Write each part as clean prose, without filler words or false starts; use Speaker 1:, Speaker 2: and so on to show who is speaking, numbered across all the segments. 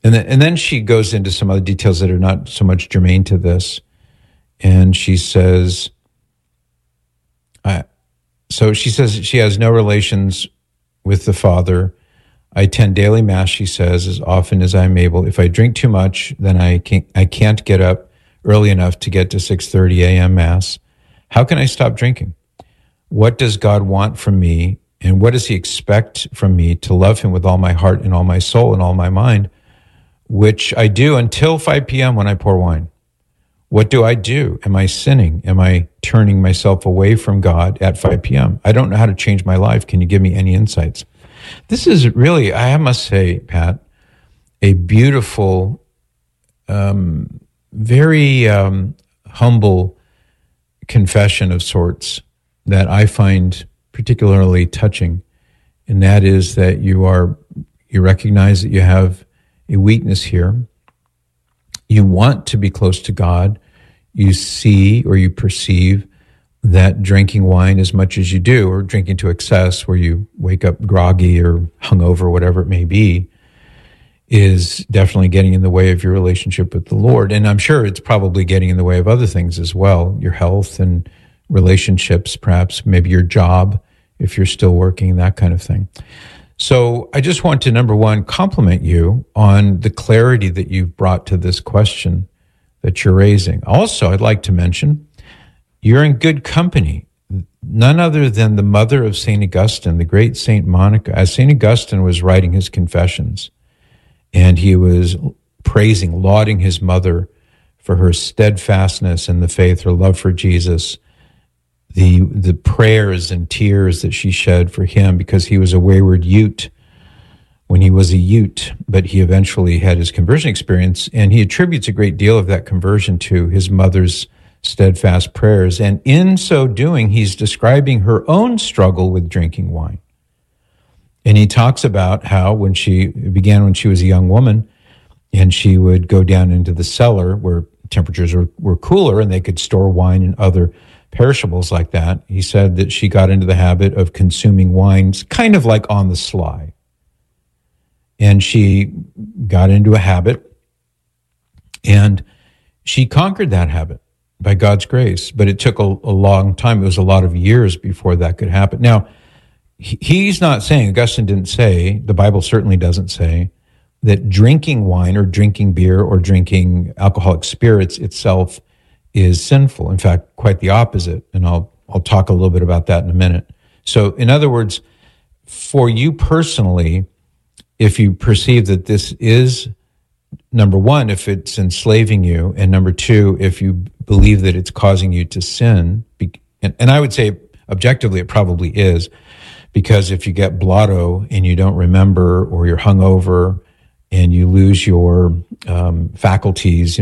Speaker 1: And then she goes into some other details that are not so much germane to this. And she says, she says she has no relations with the Father. I attend daily Mass, she says, as often as I'm able. If I drink too much, then I can't get up early enough to get to 6:30 a.m. Mass. How can I stop drinking? What does God want from me? And what does he expect from me to love him with all my heart and all my soul and all my mind, which I do until 5 p.m. when I pour wine? What do I do? Am I sinning? Am I turning myself away from God at 5 p.m.? I don't know how to change my life. Can you give me any insights? This is really, I must say, Pat, a beautiful, very humble confession of sorts that I find particularly touching. And that is that you recognize that you have a weakness here. You want to be close to God. You see or you perceive that drinking wine as much as you do, or drinking to excess where you wake up groggy or hungover, whatever it may be, is definitely getting in the way of your relationship with the Lord. And I'm sure it's probably getting in the way of other things as well, your health and relationships, perhaps maybe your job, if you're still working, that kind of thing. So I just want to, number one, compliment you on the clarity that you've brought to this question that you're raising. Also, I'd like to mention, you're in good company. None other than the mother of St. Augustine, the great St. Monica. As St. Augustine was writing his Confessions, and he was praising, lauding his mother for her steadfastness in the faith, her love for Jesus, the prayers and tears that she shed for him because he was a wayward Ute when he was a Ute, but he eventually had his conversion experience, and he attributes a great deal of that conversion to his mother's steadfast prayers. And in so doing, he's describing her own struggle with drinking wine. And he talks about how it began when she was a young woman, and she would go down into the cellar where temperatures were cooler and they could store wine and other perishables like that. He said that she got into the habit of consuming wines kind of like on the sly. And she got into a habit, and she conquered that habit by God's grace. But it took a long time. It was a lot of years before that could happen. Now, he's not saying, Augustine didn't say, the Bible certainly doesn't say, that drinking wine or drinking beer or drinking alcoholic spirits itself is sinful. In fact, quite the opposite. And I'll talk a little bit about that in a minute. So in other words, for you personally, if you perceive that this is, number one, if it's enslaving you, and number two, if you believe that it's causing you to sin, and I would say objectively it probably is, because if you get blotto and you don't remember, or you're hungover and you lose your faculties,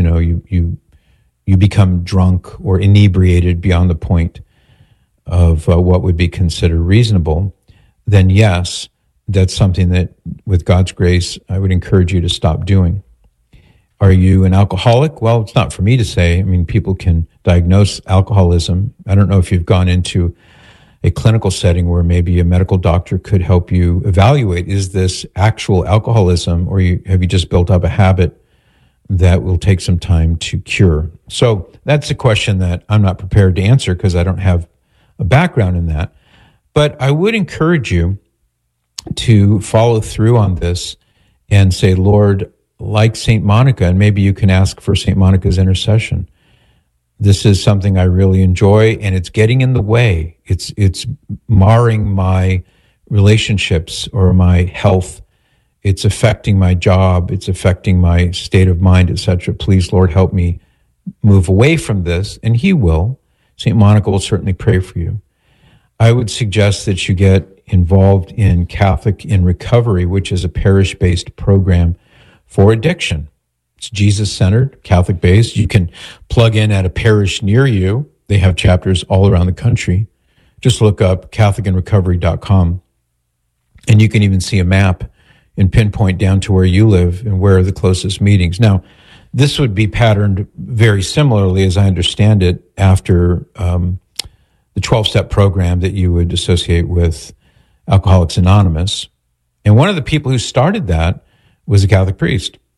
Speaker 1: you become drunk or inebriated beyond the point of what would be considered reasonable, then yes, that's something that, with God's grace, I would encourage you to stop doing. Are you an alcoholic? Well, it's not for me to say. I mean, people can diagnose alcoholism. I don't know if you've gone into a clinical setting where maybe a medical doctor could help you evaluate, is this actual alcoholism, or have you just built up a habit that will take some time to cure? So that's a question that I'm not prepared to answer because I don't have a background in that. But I would encourage you to follow through on this and say, Lord, like St. Monica, and maybe you can ask for St. Monica's intercession. This is something I really enjoy, and it's getting in the way. It's marring my relationships or my health. It's affecting my job. It's affecting my state of mind, etc. Please, Lord, help me move away from this, and he will. St. Monica will certainly pray for you. I would suggest that you get involved in Catholic in Recovery, which is a parish-based program for addiction. It's Jesus-centered, Catholic-based. You can plug in at a parish near you. They have chapters all around the country. Just look up CatholicInRecovery.com, and you can even see a map and pinpoint down to where you live and where are the closest meetings. Now, this would be patterned very similarly, as I understand it, after the 12-step program that you would associate with Alcoholics Anonymous. And one of the people who started that was a Catholic priest.